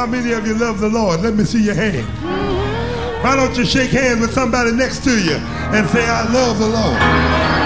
many of you love the Lord? Let me see your hand. Why don't you shake hands with somebody next to you and say, I love the Lord.